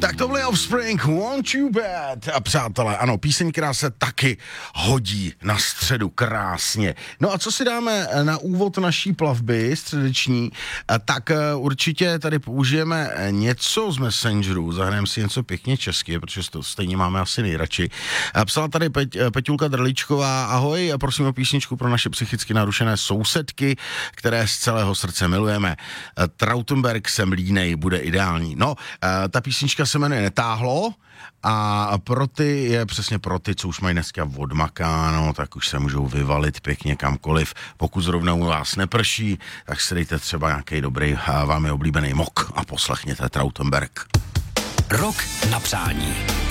Tak to byly Offspring, Want You Bad. A přátelé, ano, píseň, která se taky hodí na středu krásně. No a co si dáme na úvod naší plavby středeční, tak určitě tady použijeme něco z Messengeru, zahrajeme si něco pěkně česky, protože to stejně máme asi nejradši. Psala tady Peťulka Drličková, ahoj, a prosím o písničku pro naše psychicky narušené sousedky, které z celého srdce milujeme. Trautenberg Jsem línej bude ideální. No, ta písnička se jmenuje Netáhlo a pro ty je přesně pro ty, co už mají dneska odmakáno, tak už se můžou vyvalit pěkně kamkoliv. Pokud zrovna u vás neprší, tak si dejte třeba nějaký dobrý vámi oblíbený mok a poslechněte Trautenberg. Rok na přání.